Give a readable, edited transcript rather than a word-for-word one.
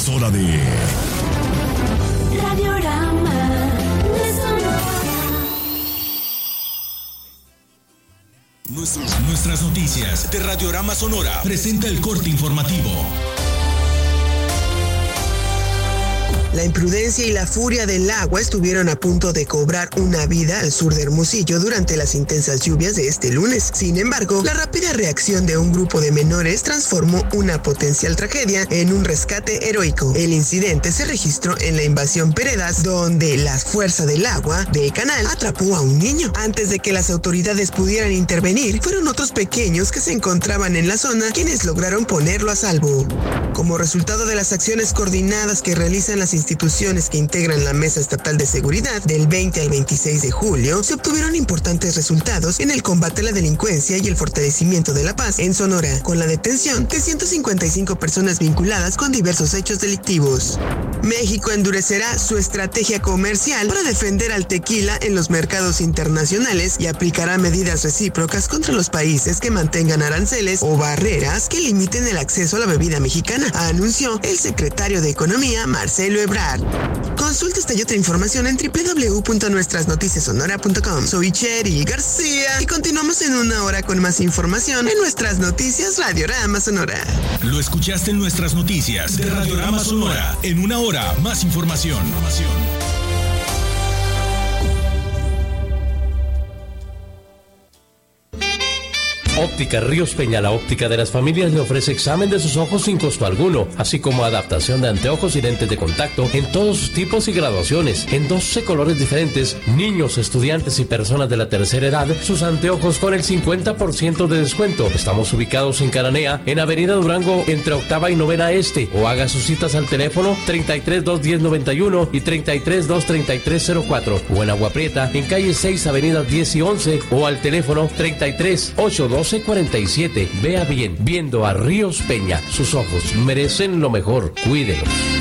hora de Radiorama de Sonora. Nuestras noticias de Radiorama Sonora presenta el corte informativo. La imprudencia y la furia del agua estuvieron a punto de cobrar una vida al sur de Hermosillo durante las intensas lluvias de este lunes. Sin embargo, la rápida reacción de un grupo de menores transformó una potencial tragedia en un rescate heroico. El incidente se registró en la invasión Peredas, donde la fuerza del agua del canal atrapó a un niño. Antes de que las autoridades pudieran intervenir, fueron otros pequeños que se encontraban en la zona quienes lograron ponerlo a salvo. Como resultado de las acciones coordinadas que realizan las instituciones que integran la Mesa Estatal de Seguridad, del 20 al 26 de julio, se obtuvieron importantes resultados en el combate a la delincuencia y el fortalecimiento de la paz en Sonora, con la detención de 155 personas vinculadas con diversos hechos delictivos. México endurecerá su estrategia comercial para defender al tequila en los mercados internacionales y aplicará medidas recíprocas contra los países que mantengan aranceles o barreras que limiten el acceso a la bebida mexicana, anunció el secretario de Economía, Marcelo Ebrard. Consulta esta y otra información en www.nuestrasnoticiasonora.com. Soy Cheri García y continuamos en una hora con más información en nuestras noticias Radiorama Sonora. Lo escuchaste en nuestras noticias de Radiorama Sonora. En una hora, más información. Óptica Ríos Peña, la óptica de las familias, le ofrece examen de sus ojos sin costo alguno, así como adaptación de anteojos y lentes de contacto en todos sus tipos y graduaciones, en 12 colores diferentes. Niños, estudiantes y personas de la tercera edad, sus anteojos con el 50% de descuento. Estamos ubicados en Cananea, en Avenida Durango, entre Octava y Novena Este, o haga sus citas al teléfono 33-210-91 y 33-233-04, o en Agua Prieta, en calle 6, Avenida 10 y 11, o al teléfono 33-812-47. Vea bien, viendo a Ríos Peña. Sus ojos merecen lo mejor. Cuídelos.